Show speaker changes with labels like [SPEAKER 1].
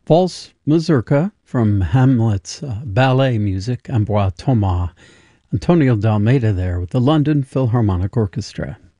[SPEAKER 1] False Mazurka from Hamlet's ballet music, Ambroise Thomas. Antonio Dalmeida there with the London Philharmonic Orchestra.